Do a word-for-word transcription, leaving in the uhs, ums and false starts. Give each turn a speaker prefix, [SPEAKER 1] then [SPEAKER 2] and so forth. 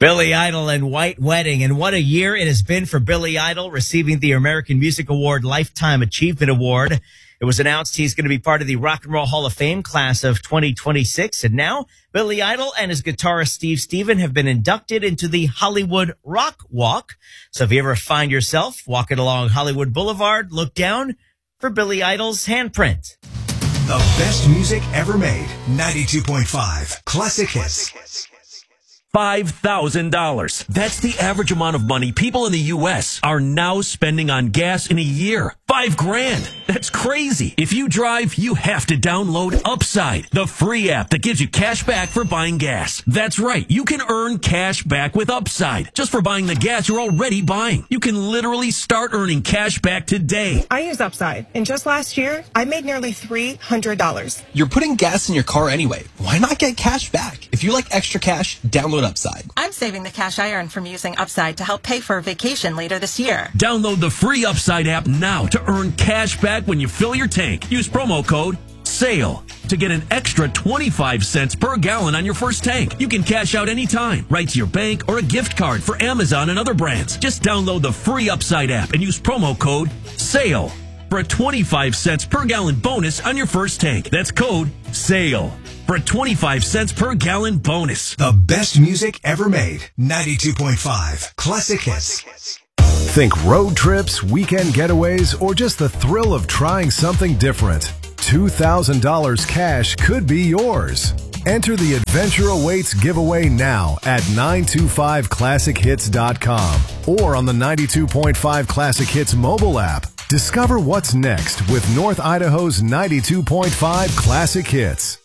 [SPEAKER 1] Billy Idol and White Wedding. And what a year it has been for Billy Idol, receiving the American Music Award Lifetime Achievement Award. It was announced he's going to be part of the Rock and Roll Hall of Fame class of twenty twenty-six. And now Billy Idol and his guitarist Steve Stephen have been inducted into the Hollywood Rock Walk. So if you ever find yourself walking along Hollywood Boulevard, look down for Billy Idol's handprint.
[SPEAKER 2] The best music ever made. ninety-two point five Classic Hits.
[SPEAKER 3] five thousand dollars. That's the average amount of money people in the U S are now spending on gas in a year. Five grand. That's crazy. If you drive, you have to download Upside, the free app that gives you cash back for buying gas. That's right. You can earn cash back with Upside just for buying the gas you're already buying. You can literally start earning cash back today.
[SPEAKER 4] I use Upside, and just last year, I made nearly three hundred dollars.
[SPEAKER 5] You're putting gas in your car anyway. Why not get cash back? If you like extra cash, download Upside.
[SPEAKER 6] I'm saving the cash I earn from using Upside to help pay for a vacation later this year.
[SPEAKER 3] Download the free Upside app now to earn cash back when you fill your tank. Use promo code SALE to get an extra twenty-five cents per gallon on your first tank. You can cash out anytime, right to your bank or a gift card for Amazon and other brands. Just download the free Upside app and use promo code SALE for a twenty-five cents per gallon bonus on your first tank. That's code SALE for a twenty-five cents per gallon bonus.
[SPEAKER 2] The best music ever made. ninety-two point five Classic Hits.
[SPEAKER 7] Think road trips, weekend getaways, or just the thrill of trying something different. two thousand dollars cash could be yours. Enter the Adventure Awaits giveaway now at nine two five classic hits dot com or on the ninety-two point five Classic Hits mobile app. Discover what's next with North Idaho's ninety-two point five Classic Hits.